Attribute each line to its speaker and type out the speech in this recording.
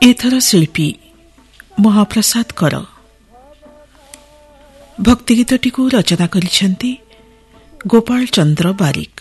Speaker 1: एथर शिल्पी महाप्रसाद कर भक्तिगीतटी रचना करिसेंती गोपाल चंद्र बारिक।